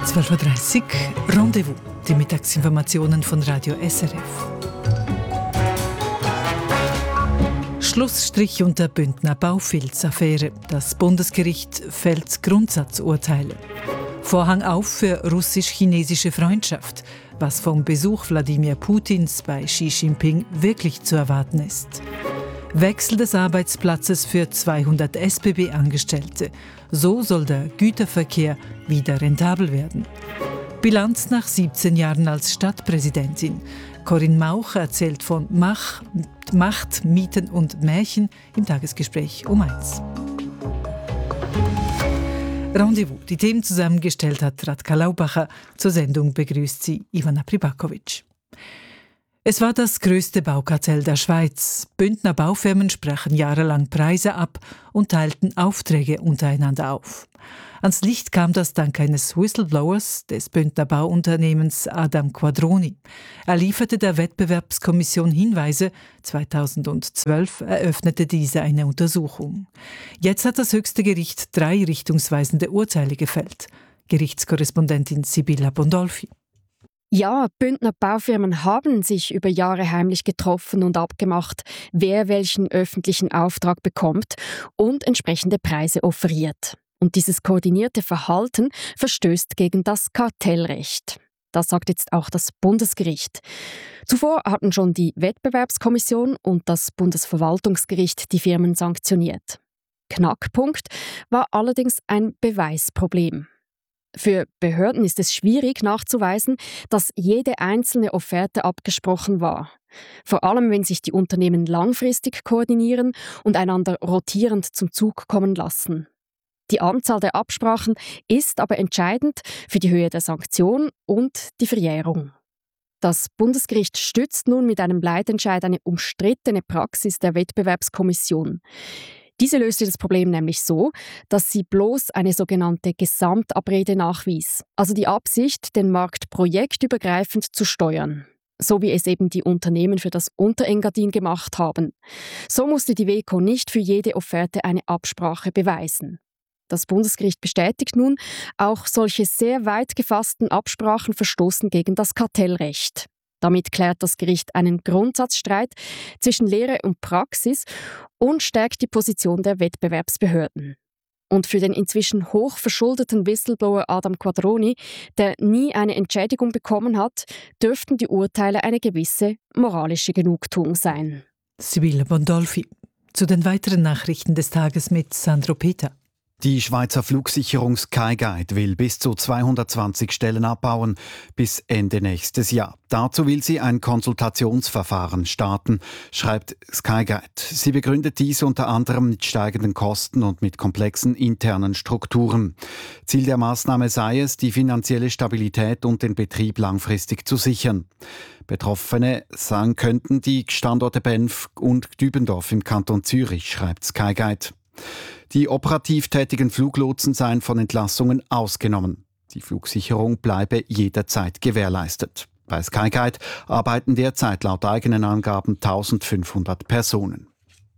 12.30 Uhr, Rendezvous, die Mittagsinformationen von Radio SRF. Schlussstrich unter Bündner Baufilz-Affäre. Das Bundesgericht fällt Grundsatzurteile. Vorhang auf für russisch-chinesische Freundschaft, was vom Besuch Wladimir Putins bei Xi Jinping wirklich zu erwarten ist. Wechsel des Arbeitsplatzes für 200 SBB-Angestellte. So soll der Güterverkehr wieder rentabel werden. Bilanz nach 17 Jahren als Stadtpräsidentin. Corinne Mauch erzählt von Macht, Mieten und Märchen im Tagesgespräch um 1. Rendezvous. Die Themen zusammengestellt hat Radka Laubacher. Zur Sendung begrüßt sie Ivana Pribakovic. Es war das größte Baukartell der Schweiz. Bündner Baufirmen sprachen jahrelang Preise ab und teilten Aufträge untereinander auf. Ans Licht kam das dank eines Whistleblowers des Bündner Bauunternehmens Adam Quadroni. Er lieferte der Wettbewerbskommission Hinweise. 2012 eröffnete diese eine Untersuchung. Jetzt hat das höchste Gericht 3 richtungsweisende Urteile gefällt. Gerichtskorrespondentin Sibylla Bondolfi. Ja, Bündner Baufirmen haben sich über Jahre heimlich getroffen und abgemacht, wer welchen öffentlichen Auftrag bekommt und entsprechende Preise offeriert. Und dieses koordinierte Verhalten verstößt gegen das Kartellrecht. Das sagt jetzt auch das Bundesgericht. Zuvor hatten schon die Wettbewerbskommission und das Bundesverwaltungsgericht die Firmen sanktioniert. Knackpunkt war allerdings ein Beweisproblem. Für Behörden ist es schwierig nachzuweisen, dass jede einzelne Offerte abgesprochen war. Vor allem, wenn sich die Unternehmen langfristig koordinieren und einander rotierend zum Zug kommen lassen. Die Anzahl der Absprachen ist aber entscheidend für die Höhe der Sanktion und die Verjährung. Das Bundesgericht stützt nun mit einem Leitentscheid eine umstrittene Praxis der Wettbewerbskommission. Diese löste das Problem nämlich so, dass sie bloß eine sogenannte Gesamtabrede nachwies, also die Absicht, den Markt projektübergreifend zu steuern, so wie es eben die Unternehmen für das Unterengadin gemacht haben. So musste die WEKO nicht für jede Offerte eine Absprache beweisen. Das Bundesgericht bestätigt nun, auch solche sehr weit gefassten Absprachen verstoßen gegen das Kartellrecht. Damit klärt das Gericht einen Grundsatzstreit zwischen Lehre und Praxis und stärkt die Position der Wettbewerbsbehörden. Und für den inzwischen hochverschuldeten Whistleblower Adam Quadroni, der nie eine Entschädigung bekommen hat, dürften die Urteile eine gewisse moralische Genugtuung sein. Sibylla Bondolfi. Zu den weiteren Nachrichten des Tages mit Sandro Peter. Die Schweizer Flugsicherung Skyguide will bis zu 220 Stellen abbauen bis Ende nächstes Jahr. Dazu will sie ein Konsultationsverfahren starten, schreibt Skyguide. Sie begründet dies unter anderem mit steigenden Kosten und mit komplexen internen Strukturen. Ziel der Maßnahme sei es, die finanzielle Stabilität und den Betrieb langfristig zu sichern. Betroffene sein könnten die Standorte Benf und Dübendorf im Kanton Zürich, schreibt Skyguide. Die operativ tätigen Fluglotsen seien von Entlassungen ausgenommen. Die Flugsicherung bleibe jederzeit gewährleistet. Bei Skyguide arbeiten derzeit laut eigenen Angaben 1500 Personen.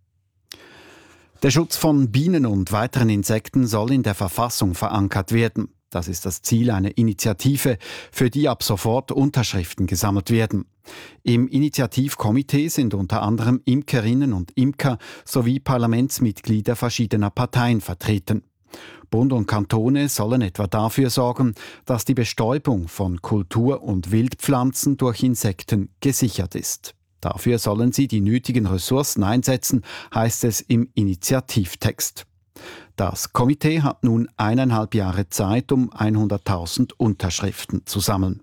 Der Schutz von Bienen und weiteren Insekten soll in der Verfassung verankert werden. Das ist das Ziel einer Initiative, für die ab sofort Unterschriften gesammelt werden. Im Initiativkomitee sind unter anderem Imkerinnen und Imker sowie Parlamentsmitglieder verschiedener Parteien vertreten. Bund und Kantone sollen etwa dafür sorgen, dass die Bestäubung von Kultur- und Wildpflanzen durch Insekten gesichert ist. Dafür sollen sie die nötigen Ressourcen einsetzen, heißt es im Initiativtext. Das Komitee hat nun 1,5 Jahre Zeit, um 100.000 Unterschriften zu sammeln.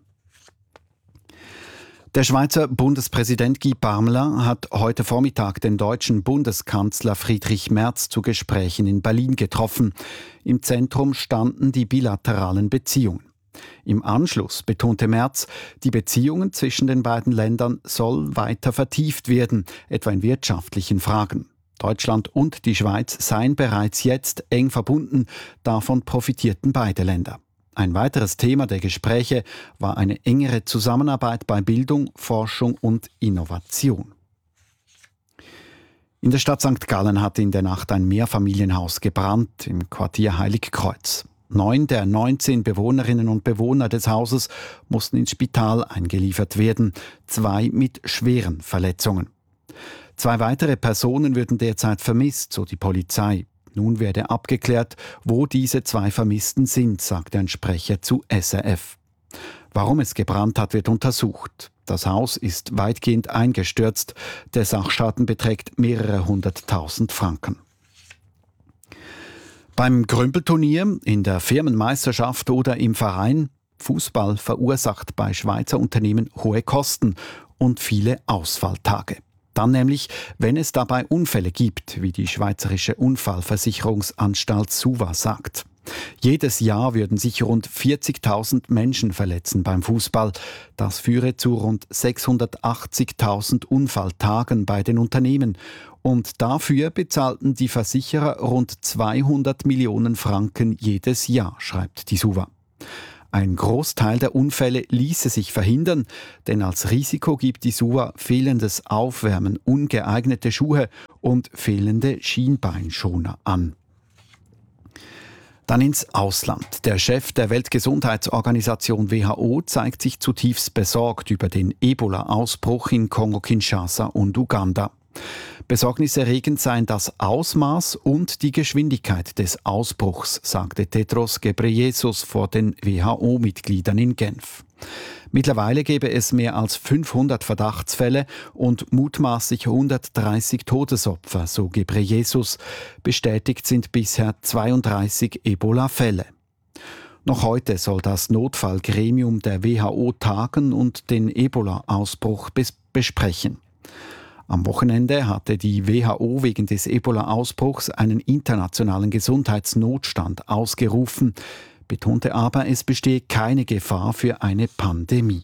Der Schweizer Bundespräsident Guy Parmelin hat heute Vormittag den deutschen Bundeskanzler Friedrich Merz zu Gesprächen in Berlin getroffen. Im Zentrum standen die bilateralen Beziehungen. Im Anschluss betonte Merz, die Beziehungen zwischen den beiden Ländern sollen weiter vertieft werden, etwa in wirtschaftlichen Fragen. Deutschland und die Schweiz seien bereits jetzt eng verbunden, davon profitierten beide Länder. Ein weiteres Thema der Gespräche war eine engere Zusammenarbeit bei Bildung, Forschung und Innovation. In der Stadt St. Gallen hat in der Nacht ein Mehrfamilienhaus gebrannt im Quartier Heiligkreuz. 9 der 19 Bewohnerinnen und Bewohner des Hauses mussten ins Spital eingeliefert werden, 2 mit schweren Verletzungen. 2 weitere Personen würden derzeit vermisst, so die Polizei. Nun werde abgeklärt, wo diese 2 Vermissten sind, sagte ein Sprecher zu SRF. Warum es gebrannt hat, wird untersucht. Das Haus ist weitgehend eingestürzt. Der Sachschaden beträgt mehrere 100.000 Franken. Beim Grümpelturnier, in der Firmenmeisterschaft oder im Verein, Fußball verursacht bei Schweizer Unternehmen hohe Kosten und viele Ausfalltage. Dann nämlich, wenn es dabei Unfälle gibt, wie die Schweizerische Unfallversicherungsanstalt SUVA sagt. Jedes Jahr würden sich rund 40.000 Menschen verletzen beim Fußball. Das führe zu rund 680.000 Unfalltagen bei den Unternehmen. Und dafür bezahlten die Versicherer rund 200 Millionen Franken jedes Jahr, schreibt die SUVA. Ein Großteil der Unfälle ließe sich verhindern, denn als Risiko gibt die SUVA fehlendes Aufwärmen, ungeeignete Schuhe und fehlende Schienbeinschoner an. Dann ins Ausland. Der Chef der Weltgesundheitsorganisation WHO zeigt sich zutiefst besorgt über den Ebola-Ausbruch in Kongo-Kinshasa und Uganda. Besorgniserregend seien das Ausmaß und die Geschwindigkeit des Ausbruchs, sagte Tedros Ghebreyesus vor den WHO-Mitgliedern in Genf. Mittlerweile gebe es mehr als 500 Verdachtsfälle und mutmaßlich 130 Todesopfer, so Ghebreyesus. Bestätigt sind bisher 32 Ebola-Fälle. Noch heute soll das Notfallgremium der WHO tagen und den Ebola-Ausbruch besprechen. Am Wochenende hatte die WHO wegen des Ebola-Ausbruchs einen internationalen Gesundheitsnotstand ausgerufen, betonte aber, es bestehe keine Gefahr für eine Pandemie.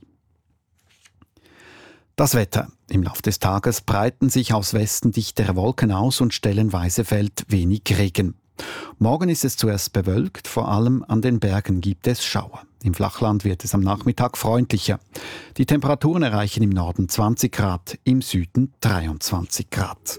Das Wetter. Im Laufe des Tages breiten sich aus Westen dichtere Wolken aus und stellenweise fällt wenig Regen. Morgen ist es zuerst bewölkt, vor allem an den Bergen gibt es Schauer. Im Flachland wird es am Nachmittag freundlicher. Die Temperaturen erreichen im Norden 20 Grad, im Süden 23 Grad.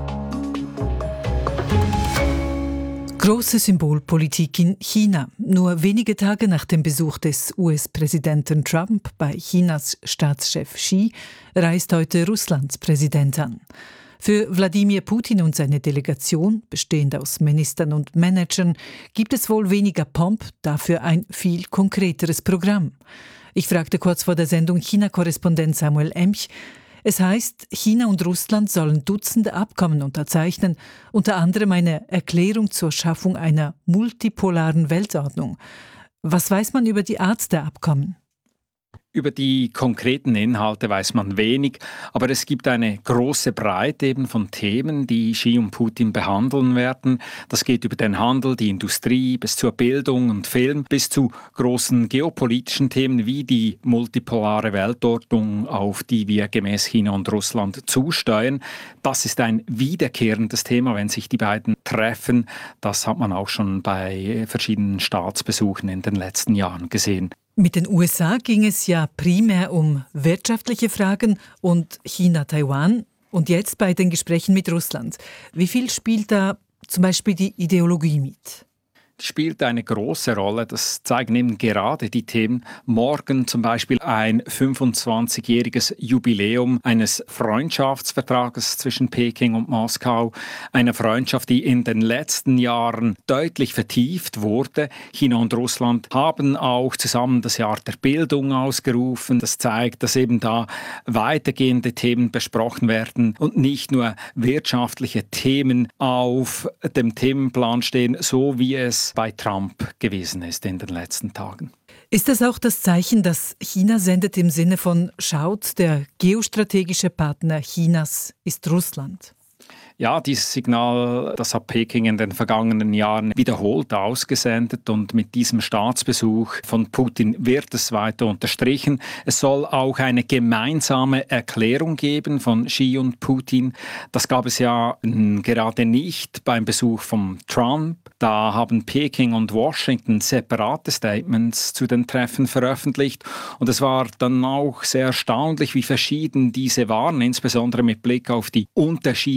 Große Symbolpolitik in China. Nur wenige Tage nach dem Besuch des US-Präsidenten Trump bei Chinas Staatschef Xi reist heute Russlands Präsident an. Für Wladimir Putin und seine Delegation, bestehend aus Ministern und Managern, gibt es wohl weniger Pomp, dafür ein viel konkreteres Programm. Ich fragte kurz vor der Sendung China-Korrespondent Samuel Emch. Es heißt, China und Russland sollen Dutzende Abkommen unterzeichnen, unter anderem eine Erklärung zur Schaffung einer multipolaren Weltordnung. Was weiß man über die Art der Abkommen? Über die konkreten Inhalte weiß man wenig, aber es gibt eine große Breite eben von Themen, die Xi und Putin behandeln werden. Das geht über den Handel, die Industrie, bis zur Bildung und Film, bis zu großen geopolitischen Themen wie die multipolare Weltordnung, auf die wir gemäß China und Russland zusteuern. Das ist ein wiederkehrendes Thema, wenn sich die beiden treffen. Das hat man auch schon bei verschiedenen Staatsbesuchen in den letzten Jahren gesehen. Mit den USA ging es ja primär um wirtschaftliche Fragen und China-Taiwan und jetzt bei den Gesprächen mit Russland. Wie viel spielt da zum Beispiel die Ideologie mit? Spielt eine große Rolle. Das zeigen eben gerade die Themen. Morgen zum Beispiel ein 25-jähriges Jubiläum eines Freundschaftsvertrages zwischen Peking und Moskau. Eine Freundschaft, die in den letzten Jahren deutlich vertieft wurde. China und Russland haben auch zusammen das Jahr der Bildung ausgerufen. Das zeigt, dass eben da weitergehende Themen besprochen werden und nicht nur wirtschaftliche Themen auf dem Themenplan stehen, so wie es bei Trump gewesen ist in den letzten Tagen. Ist das auch das Zeichen, das China sendet im Sinne von schaut, der geostrategische Partner Chinas ist Russland? Ja, dieses Signal, das hat Peking in den vergangenen Jahren wiederholt ausgesendet und mit diesem Staatsbesuch von Putin wird es weiter unterstrichen. Es soll auch eine gemeinsame Erklärung geben von Xi und Putin. Das gab es ja gerade nicht beim Besuch von Trump. Da haben Peking und Washington separate Statements zu den Treffen veröffentlicht und es war dann auch sehr erstaunlich, wie verschieden diese waren, insbesondere mit Blick auf die unterschiedlichen Themen,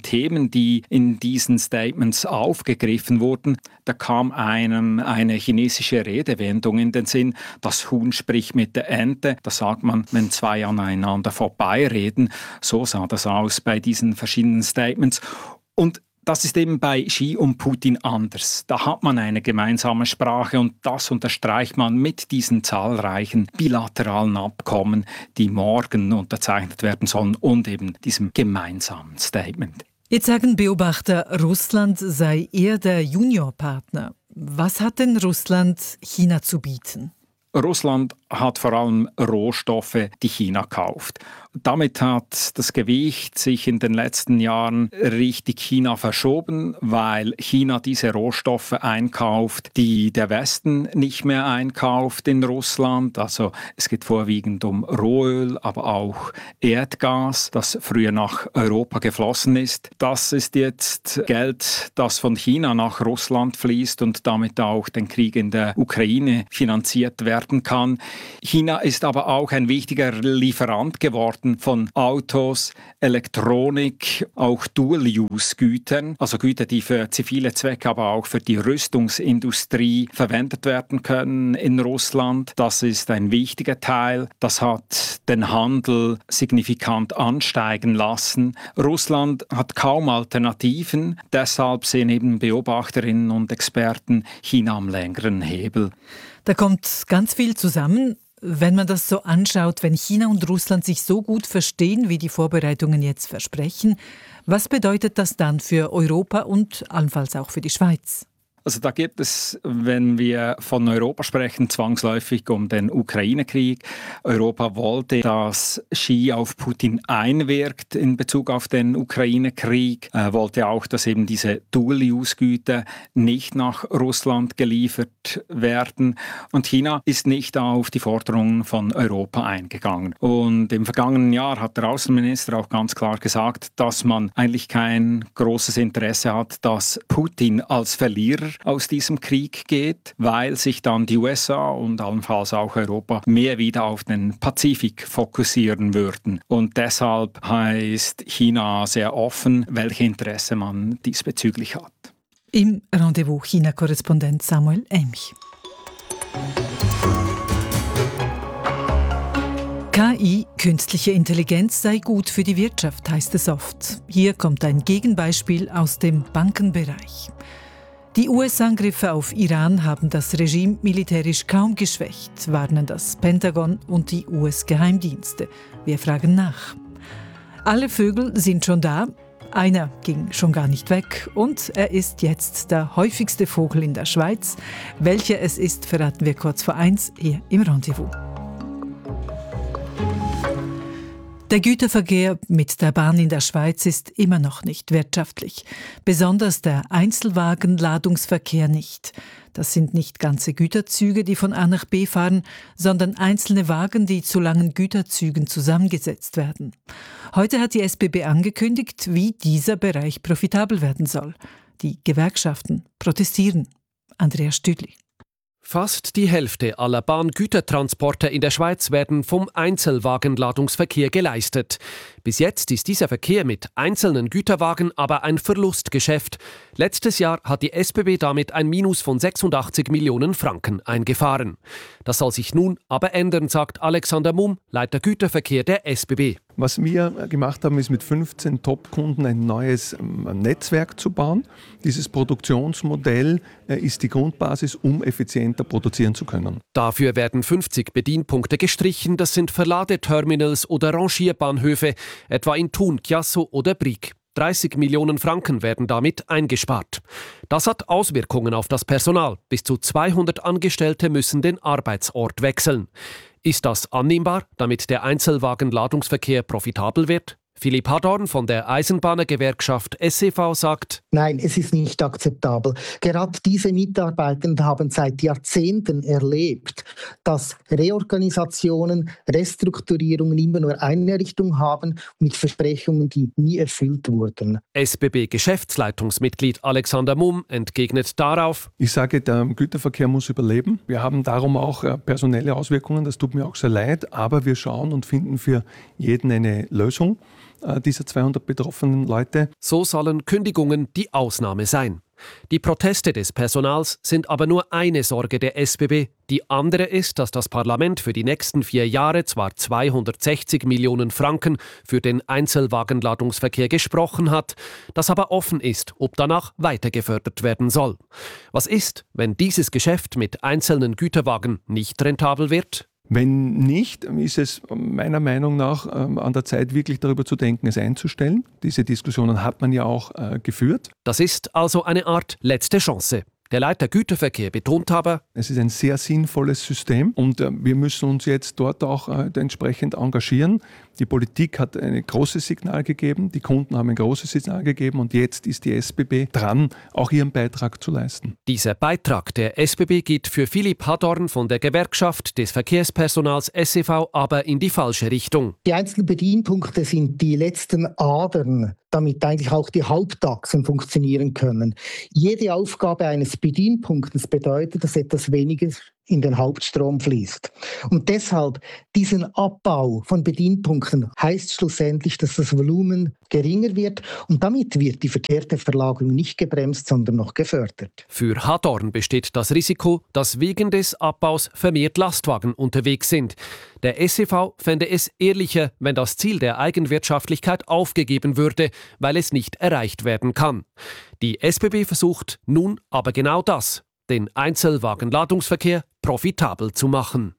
Themen, die in diesen Statements aufgegriffen wurden. Da kam einem eine chinesische Redewendung in den Sinn, das Huhn spricht mit der Ente. Das sagt man, wenn zwei aneinander vorbeireden. So sah das aus bei diesen verschiedenen Statements. Und das ist eben bei Xi und Putin anders. Da hat man eine gemeinsame Sprache und das unterstreicht man mit diesen zahlreichen bilateralen Abkommen, die morgen unterzeichnet werden sollen und eben diesem gemeinsamen Statement. Jetzt sagen Beobachter, Russland sei eher der Juniorpartner. Was hat denn Russland China zu bieten? Russland hat vor allem Rohstoffe, die China kauft. Damit hat das Gewicht sich in den letzten Jahren Richtung China verschoben, weil China diese Rohstoffe einkauft, die der Westen nicht mehr einkauft in Russland. Also es geht vorwiegend um Rohöl, aber auch Erdgas, das früher nach Europa geflossen ist. Das ist jetzt Geld, das von China nach Russland fließt und damit auch den Krieg in der Ukraine finanziert werden kann. China ist aber auch ein wichtiger Lieferant geworden von Autos, Elektronik, auch Dual-Use-Gütern, also Güter, die für zivile Zwecke, aber auch für die Rüstungsindustrie verwendet werden können in Russland. Das ist ein wichtiger Teil. Das hat den Handel signifikant ansteigen lassen. Russland hat kaum Alternativen. Deshalb sehen eben Beobachterinnen und Experten China am längeren Hebel. Da kommt ganz viel zusammen. Wenn man das so anschaut, wenn China und Russland sich so gut verstehen, wie die Vorbereitungen jetzt versprechen, was bedeutet das dann für Europa und allenfalls auch für die Schweiz? Also da geht es, wenn wir von Europa sprechen, zwangsläufig um den Ukraine-Krieg. Europa wollte, dass Xi auf Putin einwirkt in Bezug auf den Ukraine-Krieg, wollte auch, dass eben diese Dual-Use-Güter nicht nach Russland geliefert werden. Und China ist nicht auf die Forderungen von Europa eingegangen. Und im vergangenen Jahr hat der Außenminister auch ganz klar gesagt, dass man eigentlich kein großes Interesse hat, dass Putin als Verlierer aus diesem Krieg geht, weil sich dann die USA und allenfalls auch Europa mehr wieder auf den Pazifik fokussieren würden. Und deshalb heißt China sehr offen, welche Interesse man diesbezüglich hat. Im Rendezvous China-Korrespondent Samuel Emch. KI, künstliche Intelligenz, sei gut für die Wirtschaft, heißt es oft. Hier kommt ein Gegenbeispiel aus dem Bankenbereich. Die US-Angriffe auf Iran haben das Regime militärisch kaum geschwächt, warnen das Pentagon und die US-Geheimdienste. Wir fragen nach. Alle Vögel sind schon da, einer ging schon gar nicht weg und er ist jetzt der häufigste Vogel in der Schweiz. Welcher es ist, verraten wir kurz vor 1 hier im Rendezvous. Der Güterverkehr mit der Bahn in der Schweiz ist immer noch nicht wirtschaftlich. Besonders der Einzelwagenladungsverkehr nicht. Das sind nicht ganze Güterzüge, die von A nach B fahren, sondern einzelne Wagen, die zu langen Güterzügen zusammengesetzt werden. Heute hat die SBB angekündigt, wie dieser Bereich profitabel werden soll. Die Gewerkschaften protestieren. Andrea Stüdli. Fast die Hälfte aller Bahngütertransporte in der Schweiz werden vom Einzelwagenladungsverkehr geleistet. Bis jetzt ist dieser Verkehr mit einzelnen Güterwagen aber ein Verlustgeschäft. Letztes Jahr hat die SBB damit ein Minus von 86 Millionen Franken eingefahren. Das soll sich nun aber ändern, sagt Alexander Mumm, Leiter Güterverkehr der SBB. Was wir gemacht haben, ist mit 15 Top-Kunden ein neues Netzwerk zu bauen. Dieses Produktionsmodell ist die Grundbasis, um effizienter produzieren zu können. Dafür werden 50 Bedienpunkte gestrichen. Das sind Verladeterminals oder Rangierbahnhöfe, etwa in Thun, Chiasso oder Brieg. 30 Millionen Franken werden damit eingespart. Das hat Auswirkungen auf das Personal. Bis zu 200 Angestellte müssen den Arbeitsort wechseln. Ist das annehmbar, damit der Einzelwagenladungsverkehr profitabel wird? Philipp Hadorn von der Eisenbahnergewerkschaft SEV sagt: Nein, es ist nicht akzeptabel. Gerade diese Mitarbeitenden haben seit Jahrzehnten erlebt, dass Reorganisationen, Restrukturierungen immer nur eine Richtung haben, mit Versprechungen, die nie erfüllt wurden. SBB-Geschäftsleitungsmitglied Alexander Mumm entgegnet darauf: Ich sage, der Güterverkehr muss überleben. Wir haben darum auch personelle Auswirkungen, das tut mir auch sehr leid, aber wir schauen und finden für jeden eine Lösung. dieser 200 betroffenen Leute. So sollen Kündigungen die Ausnahme sein. Die Proteste des Personals sind aber nur eine Sorge der SBB. Die andere ist, dass das Parlament für die nächsten 4 Jahre zwar 260 Millionen Franken für den Einzelwagenladungsverkehr gesprochen hat, das aber offen ist, ob danach weiter gefördert werden soll. Was ist, wenn dieses Geschäft mit einzelnen Güterwagen nicht rentabel wird? Wenn nicht, ist es meiner Meinung nach an der Zeit, wirklich darüber zu denken, es einzustellen. Diese Diskussionen hat man ja auch geführt. Das ist also eine Art letzte Chance. Der Leiter Güterverkehr betont aber, es ist ein sehr sinnvolles System und wir müssen uns jetzt dort auch entsprechend engagieren. Die Politik hat ein großes Signal gegeben, die Kunden haben ein großes Signal gegeben und jetzt ist die SBB dran, auch ihren Beitrag zu leisten. Dieser Beitrag der SBB geht für Philipp Hadorn von der Gewerkschaft des Verkehrspersonals SEV aber in die falsche Richtung. Die einzelnen Bedienpunkte sind die letzten Adern, damit eigentlich auch die Hauptachsen funktionieren können. Jede Aufgabe eines Bedienpunktes bedeutet, dass etwas weniger in den Hauptstrom fließt. Und deshalb diesen Abbau von Bedienpunkten heißt schlussendlich, dass das Volumen geringer wird und damit wird die verkehrte Verlagerung nicht gebremst, sondern noch gefördert. Für Hadorn besteht das Risiko, dass wegen des Abbaus vermehrt Lastwagen unterwegs sind. Der SEV fände es ehrlicher, wenn das Ziel der Eigenwirtschaftlichkeit aufgegeben würde, weil es nicht erreicht werden kann. Die SBB versucht nun aber genau das, den Einzelwagenladungsverkehr profitabel zu machen.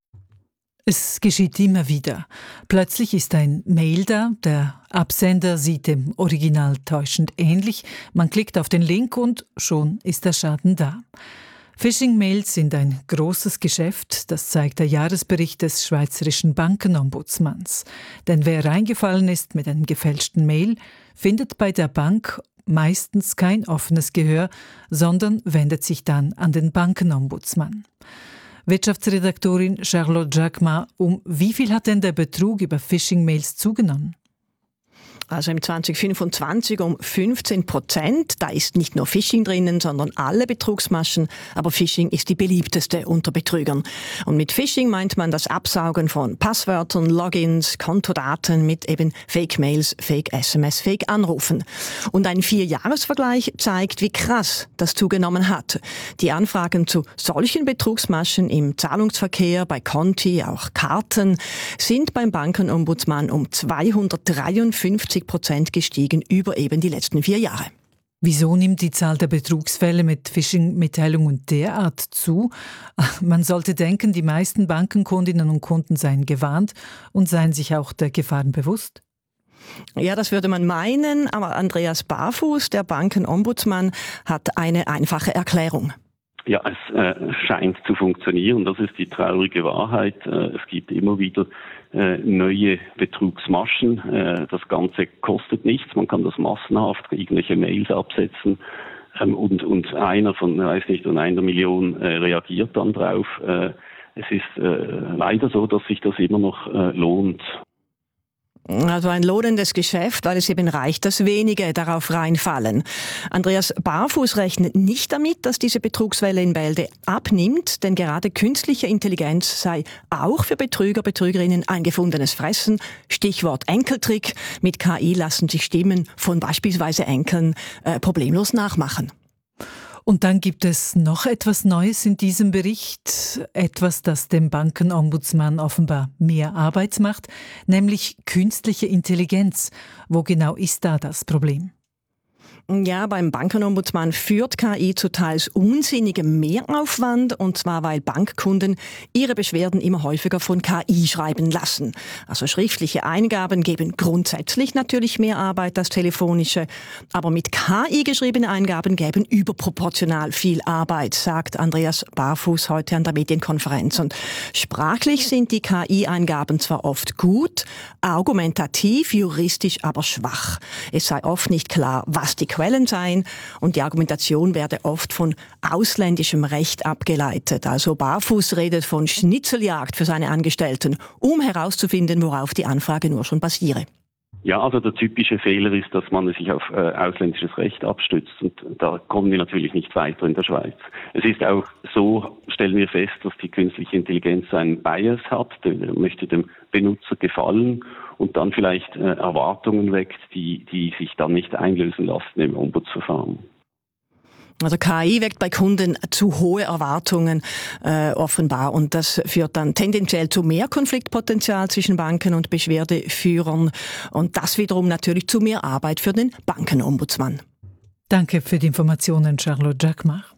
Es geschieht immer wieder. Plötzlich ist ein Mail da, der Absender sieht dem Original täuschend ähnlich, man klickt auf den Link und schon ist der Schaden da. Phishing-Mails sind ein großes Geschäft, das zeigt der Jahresbericht des Schweizerischen Bankenombudsmanns. Denn wer reingefallen ist mit einem gefälschten Mail, findet bei der Bank meistens kein offenes Gehör, sondern wendet sich dann an den Bankenombudsmann. Wirtschaftsredaktorin Charlotte Jacquemart, um wie viel hat denn der Betrug über Phishing-Mails zugenommen? Also im 2025 um 15%. Da ist nicht nur Phishing drinnen, sondern alle Betrugsmaschen. Aber Phishing ist die beliebteste unter Betrügern. Und mit Phishing meint man das Absaugen von Passwörtern, Logins, Kontodaten mit eben Fake-Mails, Fake-SMS, Fake-Anrufen. Und ein 4-Jahres-Vergleich zeigt, wie krass das zugenommen hat. Die Anfragen zu solchen Betrugsmaschen im Zahlungsverkehr, bei Konti, auch Karten, sind beim Bankenombudsmann um 253% gestiegen über eben die letzten 4 Jahre. Wieso nimmt die Zahl der Betrugsfälle mit Phishing-Mitteilungen derart zu? Man sollte denken, die meisten Bankenkundinnen und Kunden seien gewarnt und seien sich auch der Gefahren bewusst. Ja, das würde man meinen, aber Andreas Barfuß, der Bankenombudsmann, hat eine einfache Erklärung. Ja, es scheint zu funktionieren. Das ist die traurige Wahrheit. Es gibt immer wieder neue Betrugsmaschen. Das Ganze kostet nichts. Man kann das massenhaft irgendwelche Mails absetzen. Und einer von, einer Million reagiert dann drauf. Es ist leider so, dass sich das immer noch lohnt. Also ein lohnendes Geschäft, weil es eben reicht, dass wenige darauf reinfallen. Andreas Barfuß rechnet nicht damit, dass diese Betrugswelle in Bälde abnimmt, denn gerade künstliche Intelligenz sei auch für Betrüger, Betrügerinnen ein gefundenes Fressen. Stichwort Enkeltrick. Mit KI lassen sich Stimmen von beispielsweise Enkeln problemlos nachmachen. Und dann gibt es noch etwas Neues in diesem Bericht, etwas, das dem Bankenombudsmann offenbar mehr Arbeit macht, nämlich künstliche Intelligenz. Wo genau ist da das Problem? Ja, beim Bankenombudsmann führt KI zu teils unsinnigem Mehraufwand, und zwar weil Bankkunden ihre Beschwerden immer häufiger von KI schreiben lassen. Also schriftliche Eingaben geben grundsätzlich natürlich mehr Arbeit als telefonische, aber mit KI geschriebene Eingaben geben überproportional viel Arbeit, sagt Andreas Barfuß heute an der Medienkonferenz. Und sprachlich sind die KI-Eingaben zwar oft gut, argumentativ, juristisch aber schwach. Es sei oft nicht klar, was die Quellen seien, und die Argumentation werde oft von ausländischem Recht abgeleitet. Also Barfuß redet von Schnitzeljagd für seine Angestellten, um herauszufinden, worauf die Anfrage nur schon basiere. Ja, also der typische Fehler ist, dass man sich auf ausländisches Recht abstützt, und da kommen wir natürlich nicht weiter in der Schweiz. Es ist auch so, stellen wir fest, dass die künstliche Intelligenz einen Bias hat, der möchte dem Benutzer gefallen, und dann vielleicht Erwartungen weckt, die sich dann nicht einlösen lassen im Ombudsverfahren. Also KI weckt bei Kunden zu hohe Erwartungen offenbar und das führt dann tendenziell zu mehr Konfliktpotenzial zwischen Banken und Beschwerdeführern und das wiederum natürlich zu mehr Arbeit für den Bankenombudsmann. Danke für die Informationen, Charlotte Jacquemart.